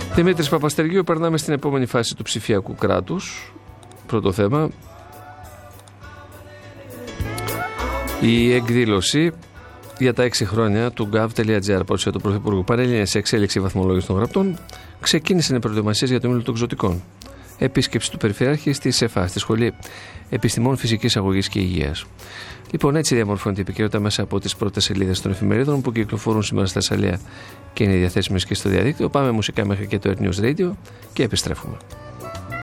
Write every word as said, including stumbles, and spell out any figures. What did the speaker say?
Δημήτρης Παπαστεργίου, περνάμε στην επόμενη φάση του ψηφιακού κράτους. Πρώτο θέμα. Η εκδήλωση για τα έξι χρόνια του gov.gr, παρουσία του Πρωθυπουργού, παρέλυνε σε εξέλιξη βαθμολόγηση των γραπτών, ξεκίνησαν οι προετοιμασίες για το μήλο των εξωτικών. Επίσκεψη του Περιφερειάρχη στη ΣΕΦΑ, στη Σχολή Επιστημών Φυσικής Αγωγής και Υγείας. Λοιπόν, έτσι διαμορφώνεται η επικαιρότητα μέσα από τις πρώτες σελίδες των εφημερίδων που κυκλοφορούν σήμερα στα Θεσσαλία και είναι διαθέσιμες και στο διαδίκτυο. Πάμε μουσικά μέχρι και το Air News Radio και επιστρέφουμε.